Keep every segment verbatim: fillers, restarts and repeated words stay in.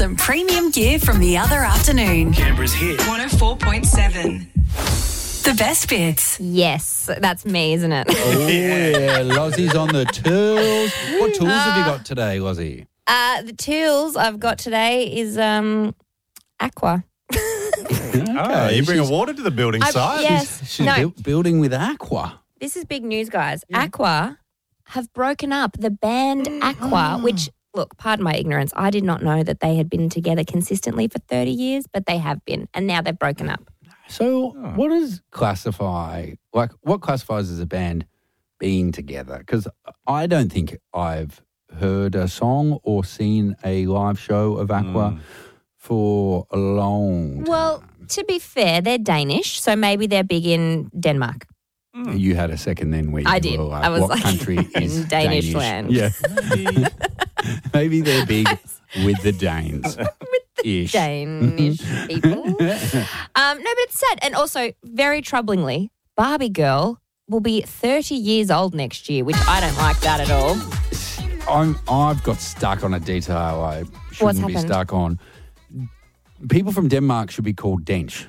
some premium gear from the other afternoon. Canberra's hit. one oh four point seven. The best bits. Yes, that's me, isn't it? Oh, yeah. Lozzie's on the tools. What tools have you got today, Lozzie? Uh, the tools I've got today is um, Aqua. Oh, you bring a water to the building I- site? yes. She's No. built, building with Aqua. This is big news, guys. Aqua have broken up. The band Aqua, which, look, pardon my ignorance, I did not know that they had been together consistently for thirty years, but they have been, and now they've broken up. So what does classify, like what classifies as a band being together? Because I don't think I've heard a song or seen a live show of Aqua for a long time. Well, to be fair, they're Danish, so maybe they're big in Denmark. You had a second then where you I did. were like, I was what like, country is in Danish land. Yeah. Maybe they're big with the Danes. Ish. Danish people. um, no, but it's sad. And also, very troublingly, Barbie Girl will be thirty years old next year, which I don't like that at all. I'm, I've got stuck on a detail I shouldn't What's be happened? stuck on. People from Denmark should be called Dench.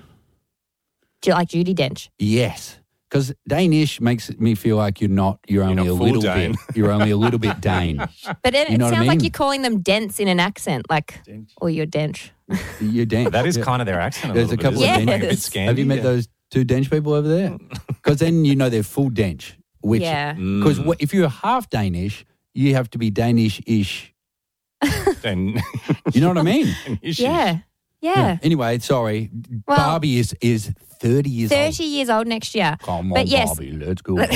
Do you like Judi Dench? Yes. Because Danish makes me feel like you're not, you're, only not a full little Dane. bit, you're only a little bit Dane. But it, You it know what I sounds like mean? you're calling them dents in an accent, like, or you're Dench. You're Dane. That is Yeah. kind of their accent a There's little a couple bit, of isn't it? Yes. Like a bit Scandi, Have you met yeah. those two Dench people over there? Because then you know they're full Dench. Which, Yeah. Because if you're half Danish, you have to be Danish-ish. Then, You know what I mean? issues. Yeah. Yeah. Anyway, sorry. Well, Barbie is, is thirty years old. thirty years old next year. Come on, But yes. Barbie, let's go. Barbie.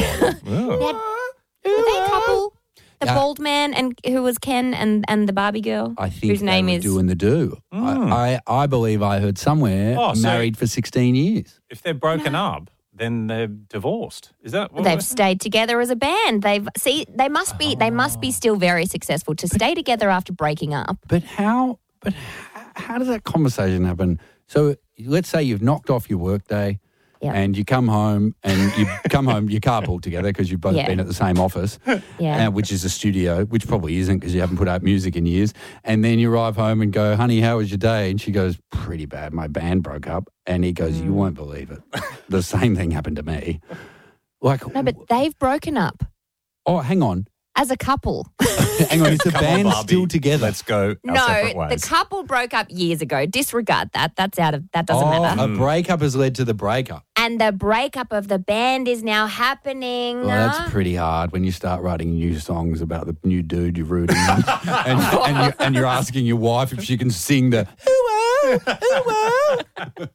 Oh. Were they a couple? The Yeah. bald man and who was Ken and, and the Barbie girl? I think whose they name were is doing the do. Mm. I, I, I believe I heard somewhere Oh, so- married for sixteen years. If they're broken up, then they're divorced. Is that what They've we're- stayed together as a band. They've see they must be they must be still very successful to stay together after breaking up. But how? But how, how does that conversation happen? So let's say you've knocked off your work day, Yeah. and you come home and you come home, you carpool together because you've both Yeah. been at the same office, Yeah. uh, which is a studio, which probably isn't because you haven't put out music in years. And then you arrive home and go, honey, how was your day? And she goes, pretty bad. My band broke up. And he goes, Mm. you won't believe it. The same thing happened to me. Like, No, but they've broken up oh, hang on. as a couple. Hang on. Is the Come on, band Barbie. still together? Let's go our No, separate the ways. couple broke up years ago. Disregard that. That's out of that doesn't oh, matter. a breakup has led to the breakup. And the breakup of the band is now happening. Well, that's pretty hard when you start writing new songs about the new dude you're rooting on, and, and, you're, and you're asking your wife if she can sing the ooh-ah, ooh-ah.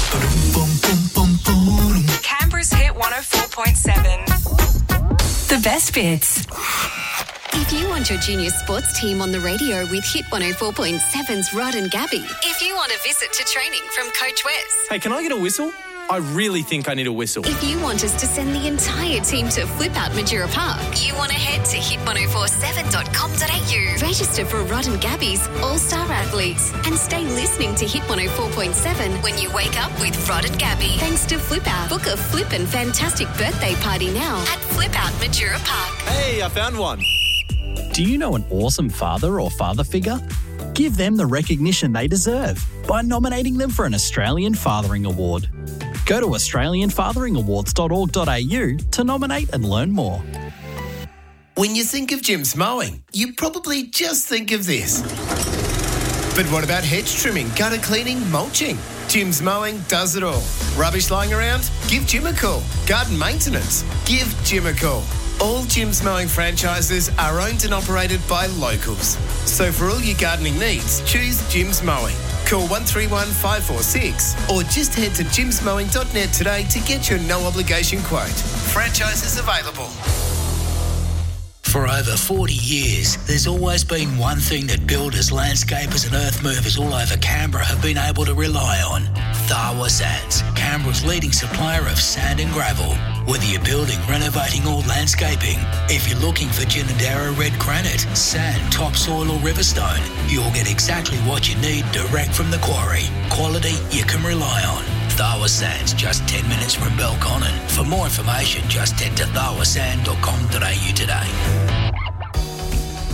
Canberra's hit one oh four point seven. The best bits. If you want your junior sports team on the radio with Hit one oh four point seven's Rod and Gabby. If you want a visit to training from Coach Wes. Hey, can I get a whistle? I really think I need a whistle. If you want us to send the entire team to Flip Out Majura Park. You want to head to hit ten forty-seven dot com dot a u. Register for Rod and Gabby's All-Star Athletes. And stay listening to Hit one oh four point seven when you wake up with Rod and Gabby. Thanks to Flip Out. Book a flippin' fantastic birthday party now at Flip Out Majura Park. Hey, I found one. Do you know an awesome father or father figure? Give them the recognition they deserve by nominating them for an Australian Fathering Award. Go to australian fathering awards dot org dot a u to nominate and learn more. When you think of Jim's Mowing, you probably just think of this. But what about hedge trimming, gutter cleaning, mulching? Jim's Mowing does it all. Rubbish lying around? Give Jim a call. Garden maintenance? Give Jim a call. All Jim's Mowing franchises are owned and operated by locals. So for all your gardening needs, choose Jim's Mowing. Call one three one five four six or just head to jims mowing dot net today to get your no-obligation quote. Franchises available. For over forty years, there's always been one thing that builders, landscapers and earth movers all over Canberra have been able to rely on. Tharwa Sands, Canberra's leading supplier of sand and gravel. Whether you're building, renovating or landscaping, if you're looking for Ginninderra red granite, sand, topsoil or riverstone, you'll get exactly what you need direct from the quarry. Quality you can rely on. Tharwa Sands, just ten minutes from Belconnen. For more information, just head to tharwa sand dot com dot a u today.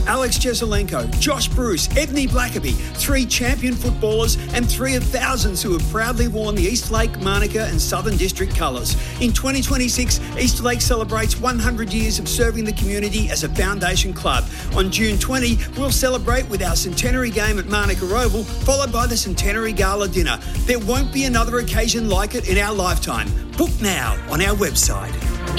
Alex Jeselenko, Josh Bruce, Edney Blackaby, three champion footballers and three of thousands who have proudly worn the Eastlake, Manuka and Southern District colours. In twenty twenty-six, Eastlake celebrates one hundred years of serving the community as a foundation club. On June twentieth, we'll celebrate with our centenary game at Manuka Oval, followed by the centenary gala dinner. There won't be another occasion like it in our lifetime. Book now on our website.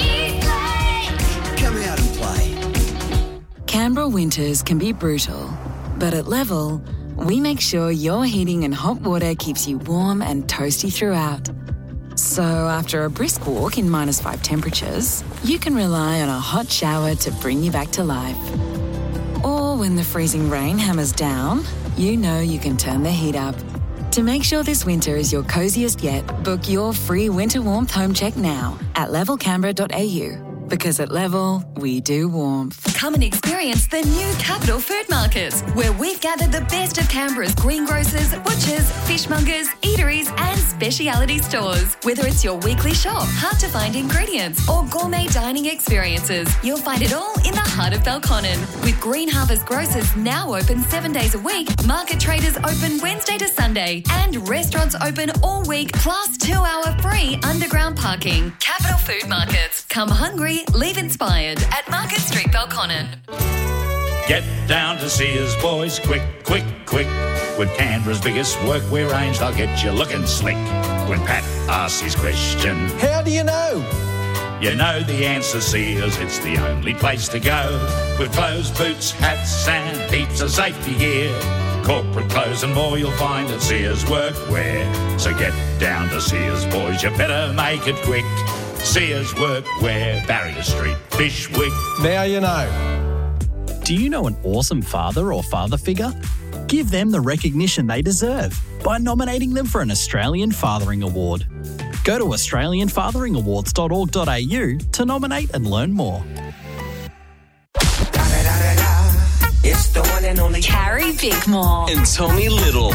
Come out and play. Canberra winters can be brutal, but at Level, we make sure your heating and hot water keeps you warm and toasty throughout. So after a brisk walk in minus five temperatures, you can rely on a hot shower to bring you back to life. Or when the freezing rain hammers down, you know you can turn the heat up. To make sure this winter is your coziest yet, book your free winter warmth home check now at level canberra dot a u. Because at Level, we do warmth. Come and experience the new Capital Food Market, where we've gathered the best of Canberra's greengrocers, butchers, fishmongers, eateries and speciality stores. Whether it's your weekly shop, hard-to-find ingredients or gourmet dining experiences, you'll find it all in the heart of Belconnen. With Green Harvest Grocers now open seven days a week, Market Traders open Wednesday to Sunday and restaurants open all week, plus two-hour free underground parking. Capital Food Markets. Come hungry, leave inspired at Market Street, Belconnen. Get down to Sears, boys, quick, quick, quick. With Canberra's biggest workwear range, they'll get you looking slick. When Pat asks his question, How do you know? you know the answer, Sears, it's the only place to go. With clothes, boots, hats and heaps of safety gear. Corporate clothes and more you'll find at Sears Workwear. So get down to Sears, boys, you better make it quick. Sears Workwear, Barrier Street, Fishwick. Now you know. Do you know an awesome father or father figure? Give them the recognition they deserve by nominating them for an Australian Fathering Award. Go to australian fathering awards dot org dot a u to nominate and learn more. It's the one and only Carrie Bickmore. and Tommy Little.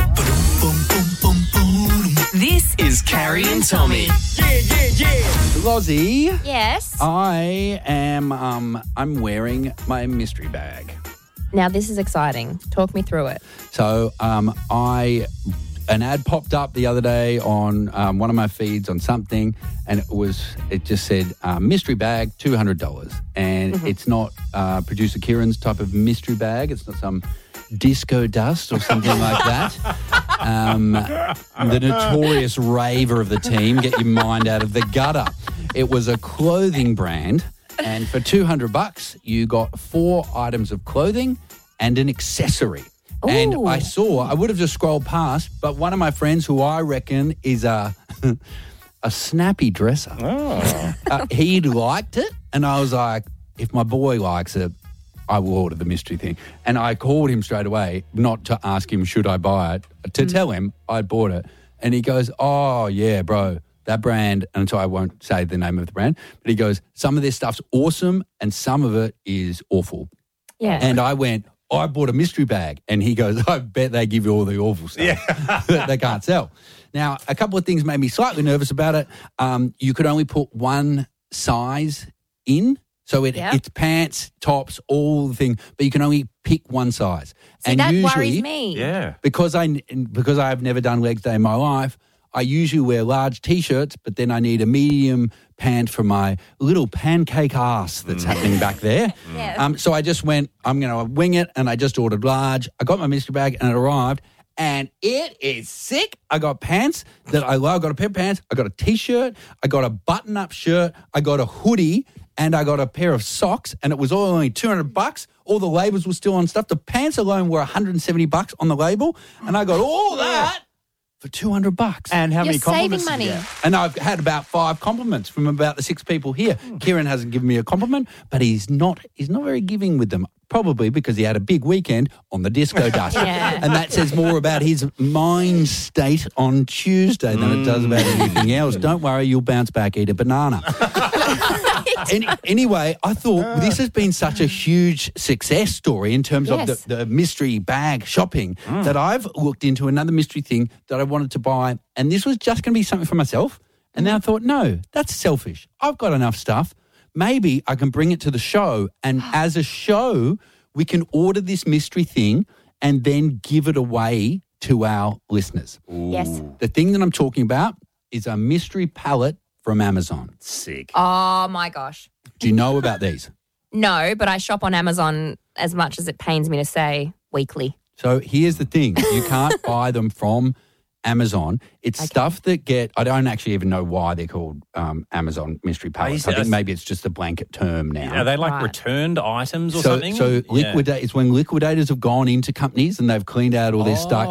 This is Carrie and Tommy. Yeah, yeah, yeah. Lozzie, Yes. I am um I'm wearing my mystery bag. Now this is exciting. Talk me through it. So um I an ad popped up the other day on um, one of my feeds on something, and it was it just said uh, mystery bag two hundred dollars, and Mm-hmm. it's not uh, producer Kieran's type of mystery bag. It's not some disco dust or something like that. Um, the notorious raver of the team, get your mind out of the gutter. It was a clothing brand, and for two hundred bucks, you got four items of clothing and an accessory. And Ooh. I saw, I would have just scrolled past, but one of my friends who I reckon is a a snappy dresser, Oh. uh, he liked it, and I was like, if my boy likes it, I will order the mystery thing. And I called him straight away, not to ask him should I buy it, to tell him I'd bought it. And he goes, oh, yeah, bro, that brand, and so I won't say the name of the brand, but he goes, some of this stuff's awesome and some of it is awful. Yeah. And I went, I bought a mystery bag. And he goes, I bet they give you all the awful stuff that they can't sell. Now, a couple of things made me slightly nervous about it. Um, you could only put one size in. So it, Yeah. it's pants, tops, all the thing, but you can only pick one size. See, that worries me. Yeah. Because I because I've never done legs day in my life, I usually wear large T-shirts, but then I need a medium pant for my little pancake ass that's happening back there. Yes. Um, so I just went, I'm going to wing it, and I just ordered large. I got my mystery bag, and it arrived, and it is sick. I got pants that I love. I got a pair of pants. I got a T-shirt. I got a button-up shirt. I got a hoodie, and I got a pair of socks, and it was all only two hundred bucks. All the labels were still on stuff. The pants alone were one hundred seventy bucks on the label, and I got all that for two hundred bucks. And how You're many compliments saving did you money. get? And I've had about five compliments from about the six people here. Kieran hasn't given me a compliment, but he's not he's not very giving with them. Probably because he had a big weekend on the disco dust. Yeah. And that says more about his mind state on Tuesday than it does about anything else. Don't worry, you'll bounce back, eat a banana. Any, anyway, I thought this has been such a huge success story in terms Yes. of the, the mystery bag shopping that I've looked into another mystery thing that I wanted to buy, and this was just going to be something for myself. And then I thought, no, that's selfish. I've got enough stuff. Maybe I can bring it to the show, and as a show, we can order this mystery thing and then give it away to our listeners. Yes. The thing that I'm talking about is a mystery palette from Amazon. Sick. Oh, my gosh. Do you know about these? No, but I shop on Amazon as much as it pains me to say weekly. So here's the thing. You can't buy them from Amazon. It's Okay. stuff that get, I don't actually even know why they're called um, Amazon mystery palettes. I think maybe it's just a blanket term now. Are they like Right. returned items or so, something? So Yeah. liquidate, it's when liquidators have gone into companies and they've cleaned out all their Oh. stuff.